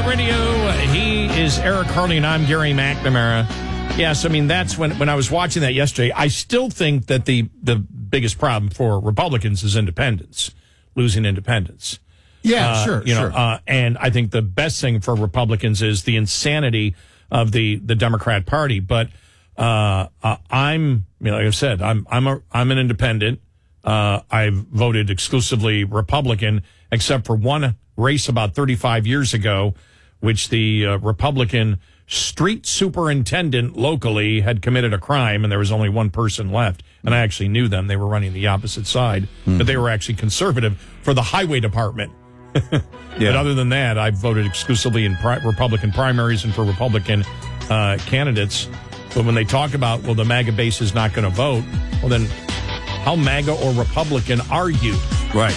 Radio. He is Eric Harley, and I'm Gary McNamara. Yes, I mean, that's when I was watching that yesterday. I still think that the biggest problem for Republicans is independence, losing independence. Yeah, sure. And I think the best thing for Republicans is the insanity of the Democrat Party. But like I said, I'm an independent. I've voted exclusively Republican, except for one race about 35 years ago, which the Republican street superintendent locally had committed a crime, and there was only one person left. And I actually knew them. They were running the opposite side, but they were actually conservative for the highway department. But other than that, I've voted exclusively in Republican primaries and for Republican candidates. But when they talk about, well, the MAGA base is not going to vote, well, then how MAGA or Republican are you? Right.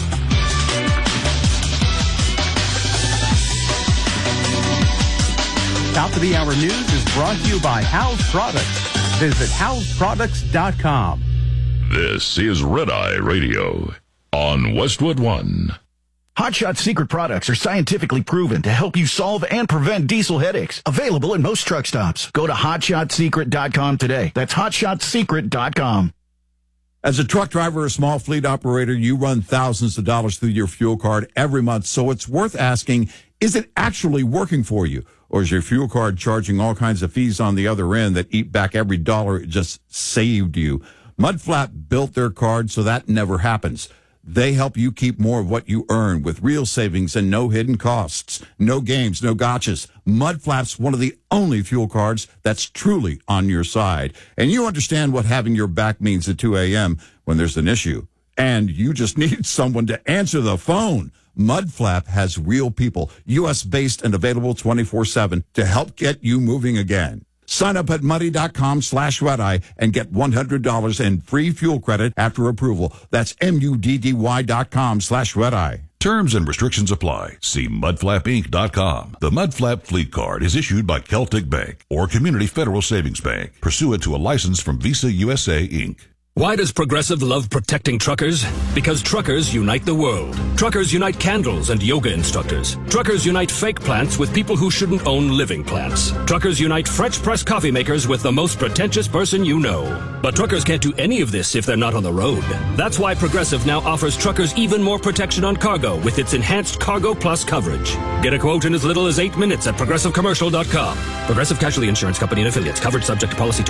Top of the Hour News is brought to you by House Products. Visit houseproducts.com. This is Red Eye Radio on Westwood One. Hot Shot Secret products are scientifically proven to help you solve and prevent diesel headaches. Available in most truck stops. Go to hotshotsecret.com today. That's hotshotsecret.com. As a truck driver or small fleet operator, you run thousands of dollars through your fuel card every month, so it's worth asking, is it actually working for you? Or is your fuel card charging all kinds of fees on the other end that eat back every dollar it just saved you? Mudflap built their card so that never happens. They help you keep more of what you earn with real savings and no hidden costs. No games, no gotchas. Mudflap's one of the only fuel cards that's truly on your side. And you understand what having your back means at 2 a.m. when there's an issue. And you just need someone to answer the phone. Mudflap has real people, U.S.-based and available 24/7 to help get you moving again. Sign up at muddy.com/redeye and get $100 in free fuel credit after approval. That's muddy.com/redeye. Terms and restrictions apply. See mudflapinc.com. The Mudflap Fleet Card is issued by Celtic Bank or Community Federal Savings Bank, pursuant to a license from Visa USA, Inc. Why does Progressive love protecting truckers? Because truckers unite the world. Truckers unite candles and yoga instructors. Truckers unite fake plants with people who shouldn't own living plants. Truckers unite French press coffee makers with the most pretentious person you know. But truckers can't do any of this if they're not on the road. That's why Progressive now offers truckers even more protection on cargo with its enhanced Cargo Plus coverage. Get a quote in as little as 8 minutes at progressivecommercial.com. Progressive Casualty Insurance Company and Affiliates. Covered subject to policy